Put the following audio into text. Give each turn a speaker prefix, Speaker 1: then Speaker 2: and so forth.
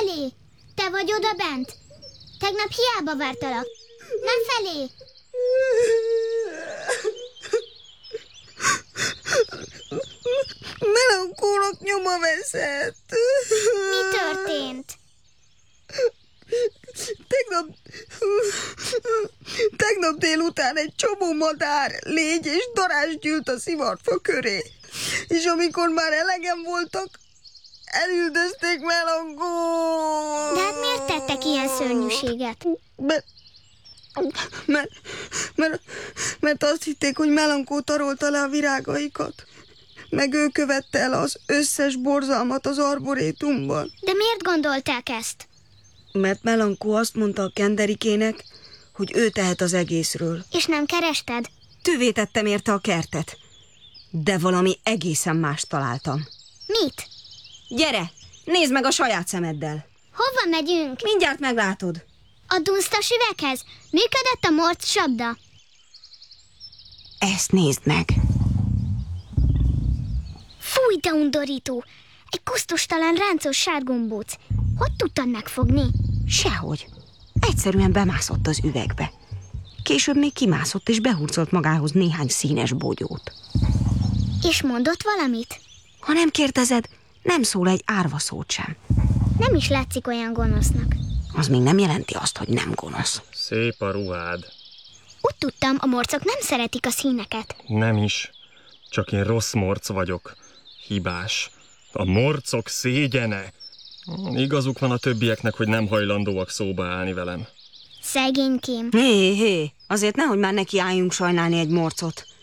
Speaker 1: felé! Te vagy oda bent? Tegnap hiába vártalak. Nem felé!
Speaker 2: Melankónak nyoma veszett.
Speaker 1: Mi történt?
Speaker 2: Tegnap délután egy csomó madár, légy és darázs gyűlt a szivarfa köré. És amikor már elegem voltak, elüldözték Melankót.
Speaker 1: De hát miért tettek ilyen szörnyűséget?
Speaker 2: Mert azt hitték, hogy Melankó tarolta le a virágaikat. Meg ő követte el az összes borzalmat az arborétumban.
Speaker 1: De miért gondolták ezt?
Speaker 2: Mert Melankó azt mondta a Kenderikének, hogy ő tehet az egészről.
Speaker 1: És nem kerested?
Speaker 2: Tővé tettem érte a kertet. De valami egészen mást találtam.
Speaker 1: Mit?
Speaker 2: Gyere, nézd meg a saját szemeddel.
Speaker 1: Hova megyünk?
Speaker 2: Mindjárt meglátod.
Speaker 1: A dunsztas üveghez? Működött a morc sabda?
Speaker 2: Ezt nézd meg.
Speaker 1: Fúj, de undorító! Egy kusztustalan ráncos sárgombóc. Hogy tudtad megfogni?
Speaker 2: Sehogy. Egyszerűen bemászott az üvegbe. Később még kimászott és behurcolt magához néhány színes bogyót.
Speaker 1: És mondott valamit?
Speaker 2: Ha nem kérdezed, nem szól egy árva szót sem.
Speaker 1: Nem is látszik olyan gonosznak.
Speaker 2: Az még nem jelenti azt, hogy nem gonosz.
Speaker 3: Szép a ruhád.
Speaker 1: Úgy tudtam, a morcok nem szeretik a színeket.
Speaker 3: Nem is. Csak én rossz morc vagyok. Hibás. A morcok szégyene. Igazuk van a többieknek, hogy nem hajlandóak szóba állni velem.
Speaker 1: Szegénykém.
Speaker 2: Hé, azért nehogy már neki álljunk sajnálni egy morcot.